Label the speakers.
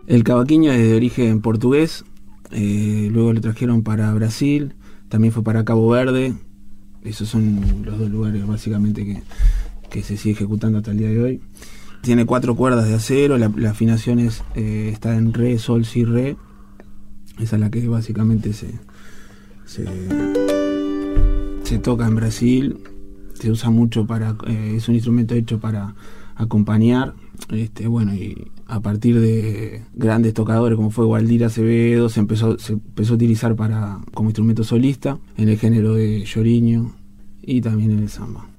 Speaker 1: El cavaquinho es de origen portugués, luego lo trajeron para Brasil, también fue para Cabo Verde. Esos son los dos lugares básicamente que se sigue ejecutando hasta el día de hoy. Tiene 4 cuerdas de acero, la afinación está en re, sol, si, re. Esa es la que básicamente se toca en Brasil. Se usa mucho es un instrumento hecho para acompañar. Y a partir de grandes tocadores como fue Waldir Acevedo, se empezó a utilizar como instrumento solista en el género de lloriño y también en el samba.